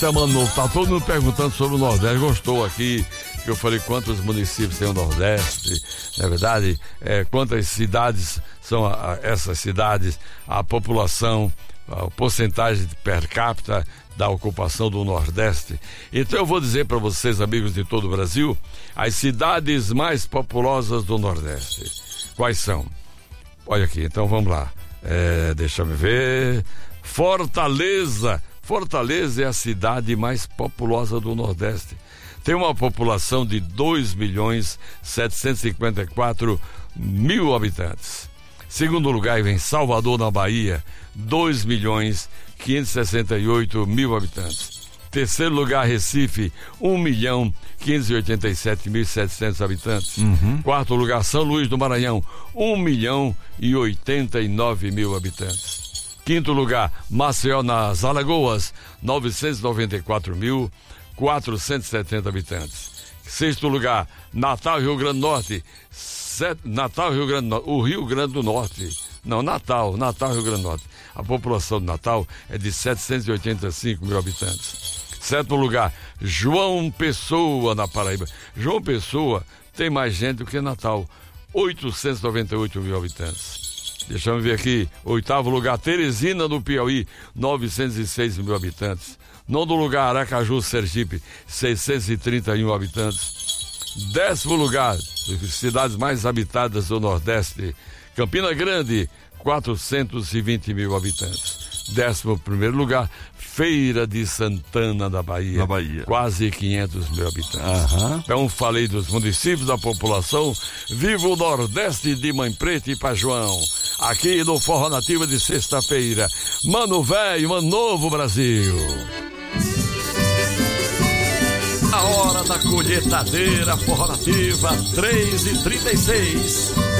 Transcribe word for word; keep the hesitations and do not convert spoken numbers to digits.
Mano, tá todo mundo perguntando sobre o Nordeste. Gostou aqui que eu falei quantos municípios tem o Nordeste, na verdade, é, quantas cidades são a, a, essas cidades, a população, a porcentagem de per capita da ocupação do Nordeste. Então eu vou dizer para vocês, amigos de todo o Brasil, as cidades mais populosas do Nordeste. Quais são? Olha aqui, então vamos lá. É, deixa eu ver. Fortaleza. Fortaleza é a cidade mais populosa do Nordeste. Tem uma população de dois milhões setecentos e cinquenta e quatro mil habitantes. Segundo lugar vem Salvador, na Bahia, dois milhões quinhentos e sessenta e oito mil habitantes. Terceiro lugar, Recife, um milhão quinhentos e oitenta e sete mil e setecentos habitantes. Uhum. Quarto lugar, São Luís do Maranhão, um milhão e oitenta e nove mil habitantes. Quinto lugar, Maceió, nas Alagoas, novecentos e noventa e quatro mil quatrocentos e setenta habitantes. Sexto lugar, Natal, Rio Grande do Norte, set... Natal, Rio Grande do Norte, o Rio Grande do Norte, não, Natal, Natal, Rio Grande do Norte. A população de Natal é de setecentos e oitenta e cinco mil habitantes. Sétimo lugar, João Pessoa, na Paraíba. João Pessoa tem mais gente do que Natal, oitocentos e noventa e oito mil habitantes. Deixa eu ver aqui, oitavo lugar, Teresina, do Piauí, novecentos e seis mil habitantes. Nono lugar, Aracaju, Sergipe, seiscentos e trinta e um habitantes. Décimo lugar, cidades mais habitadas do Nordeste, Campina Grande, quatrocentos e vinte mil habitantes. Décimo primeiro lugar, Feira de Santana, da Bahia, na Bahia, quase quinhentos mil habitantes. Uhum. Então falei dos municípios, da população. Viva o Nordeste de Mãe Preta e Pajuão, aqui no Forró Nativa de sexta-feira. Mano velho, mano novo, Brasil. A hora da colheitadeira, Forró Nativa, três e trinta e seis.